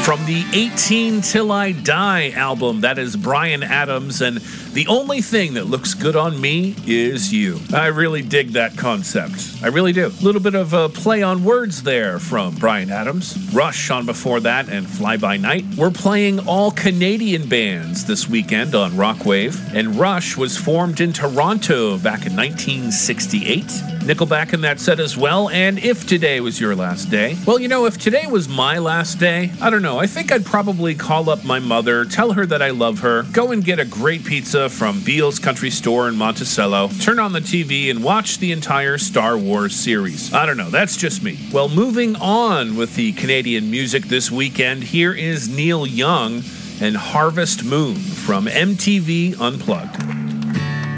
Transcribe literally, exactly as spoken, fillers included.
From the eighteen Till I Die album, that is Bryan Adams, and the only thing that looks good on me is you. I really dig that concept. I really do. A little bit of a play on words there from Bryan Adams. Rush on before that, and Fly By Night. We're playing all Canadian bands this weekend on Rockwave, and Rush was formed in Toronto back in nineteen sixty-eight. Nickelback in that set as well, and If Today Was Your Last Day. Well, you know, if today was my last day, I don't know, I think I'd probably call up my mother, tell her that I love her, go and get a great pizza from Beale's Country Store in Monticello, turn on the T V, and watch the entire Star Wars series. I don't know, that's just me. Well, moving on with the Canadian music this weekend, here is Neil Young and Harvest Moon from M T V Unplugged.